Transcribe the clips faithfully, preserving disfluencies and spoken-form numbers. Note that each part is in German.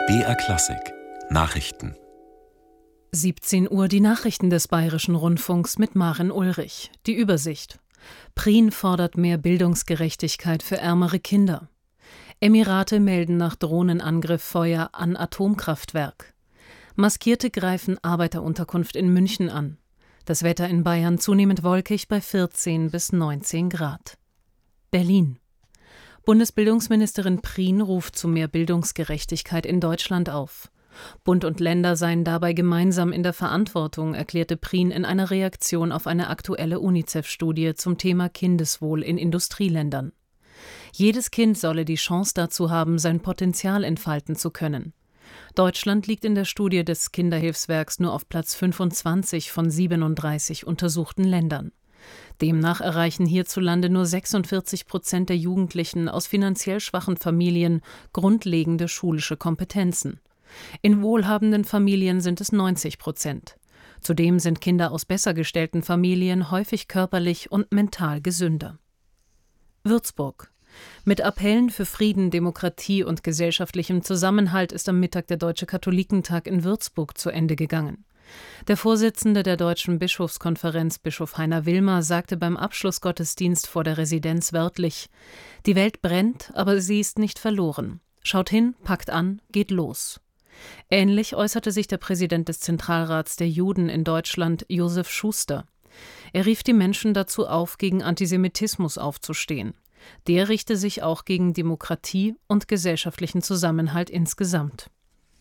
B R Klassik Nachrichten. siebzehn Uhr die Nachrichten des Bayerischen Rundfunks mit Maren Ulrich. Die Übersicht. Prien fordert mehr Bildungsgerechtigkeit für ärmere Kinder. Emirate melden nach Drohnenangriff Feuer an Atomkraftwerk. Maskierte greifen Arbeiterunterkunft in München an. Das Wetter in Bayern zunehmend wolkig bei vierzehn bis neunzehn Grad. Berlin. Bundesbildungsministerin Prien ruft zu mehr Bildungsgerechtigkeit in Deutschland auf. Bund und Länder seien dabei gemeinsam in der Verantwortung, erklärte Prien in einer Reaktion auf eine aktuelle UNICEF-Studie zum Thema Kindeswohl in Industrieländern. Jedes Kind solle die Chance dazu haben, sein Potenzial entfalten zu können. Deutschland liegt in der Studie des Kinderhilfswerks nur auf Platz fünfundzwanzig von siebenunddreißig untersuchten Ländern. Demnach erreichen hierzulande nur sechsundvierzig Prozent der Jugendlichen aus finanziell schwachen Familien grundlegende schulische Kompetenzen. In wohlhabenden Familien sind es neunzig Prozent. Zudem sind Kinder aus besser gestellten Familien häufig körperlich und mental gesünder. Würzburg. Mit Appellen für Frieden, Demokratie und gesellschaftlichem Zusammenhalt ist am Mittag der Deutsche Katholikentag in Würzburg zu Ende gegangen. Der Vorsitzende der Deutschen Bischofskonferenz, Bischof Heiner Wilmer, sagte beim Abschlussgottesdienst vor der Residenz wörtlich: Die Welt brennt, aber sie ist nicht verloren. Schaut hin, packt an, geht los. Ähnlich äußerte sich der Präsident des Zentralrats der Juden in Deutschland, Josef Schuster. Er rief die Menschen dazu auf, gegen Antisemitismus aufzustehen. Der richte sich auch gegen Demokratie und gesellschaftlichen Zusammenhalt insgesamt.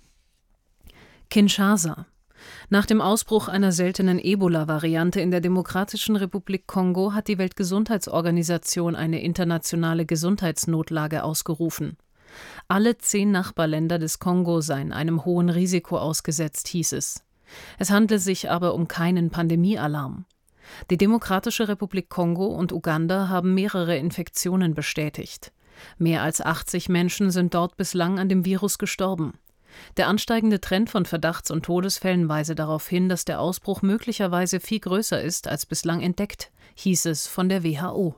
Kinshasa. Nach dem Ausbruch einer seltenen Ebola-Variante in der Demokratischen Republik Kongo hat die Weltgesundheitsorganisation eine internationale Gesundheitsnotlage ausgerufen. Alle zehn Nachbarländer des Kongo seien einem hohen Risiko ausgesetzt, hieß es. Es handle sich aber um keinen Pandemiealarm. Die Demokratische Republik Kongo und Uganda haben mehrere Infektionen bestätigt. Mehr als achtzig Menschen sind dort bislang an dem Virus gestorben. Der ansteigende Trend von Verdachts- und Todesfällen weise darauf hin, dass der Ausbruch möglicherweise viel größer ist als bislang entdeckt, hieß es von der W H O.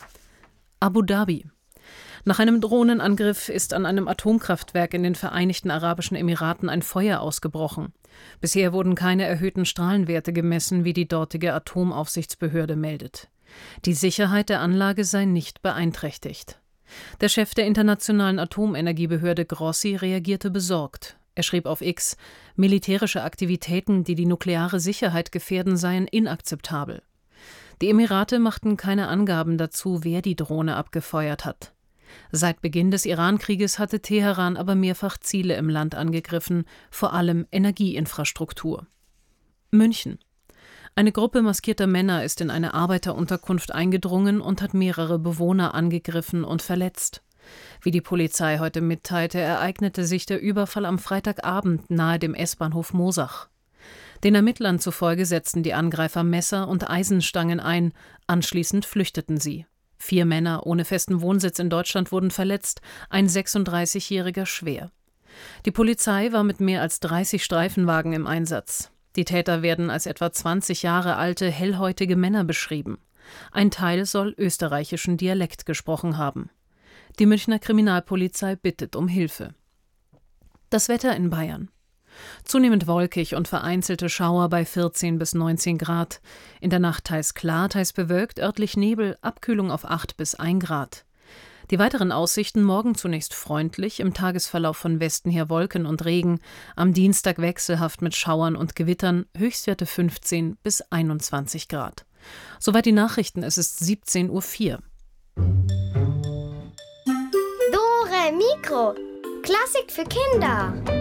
Abu Dhabi. Nach einem Drohnenangriff ist an einem Atomkraftwerk in den Vereinigten Arabischen Emiraten ein Feuer ausgebrochen. Bisher wurden keine erhöhten Strahlenwerte gemessen, wie die dortige Atomaufsichtsbehörde meldet. Die Sicherheit der Anlage sei nicht beeinträchtigt. Der Chef der Internationalen Atomenergiebehörde Grossi reagierte besorgt. Er schrieb auf X: Militärische Aktivitäten, die die nukleare Sicherheit gefährden, seien inakzeptabel. Die Emirate machten keine Angaben dazu, wer die Drohne abgefeuert hat. Seit Beginn des Iran-Krieges hatte Teheran aber mehrfach Ziele im Land angegriffen, vor allem Energieinfrastruktur. München. Eine Gruppe maskierter Männer ist in eine Arbeiterunterkunft eingedrungen und hat mehrere Bewohner angegriffen und verletzt. Wie die Polizei heute mitteilte, ereignete sich der Überfall am Freitagabend nahe dem S-Bahnhof Moosach. Den Ermittlern zufolge setzten die Angreifer Messer und Eisenstangen ein, anschließend flüchteten sie. Vier Männer ohne festen Wohnsitz in Deutschland wurden verletzt, ein sechsunddreißigjähriger schwer. Die Polizei war mit mehr als dreißig Streifenwagen im Einsatz. Die Täter werden als etwa zwanzig Jahre alte, hellhäutige Männer beschrieben. Ein Teil soll österreichischen Dialekt gesprochen haben. Die Münchner Kriminalpolizei bittet um Hilfe. Das Wetter in Bayern. Zunehmend wolkig und vereinzelte Schauer bei vierzehn bis neunzehn Grad. In der Nacht teils klar, teils bewölkt, örtlich Nebel, Abkühlung auf acht bis ein Grad. Die weiteren Aussichten: morgen zunächst freundlich, im Tagesverlauf von Westen her Wolken und Regen, am Dienstag wechselhaft mit Schauern und Gewittern, Höchstwerte fünfzehn bis einundzwanzig Grad. Soweit die Nachrichten, es ist siebzehn Uhr vier. Dore Mikro. Klassik für Kinder.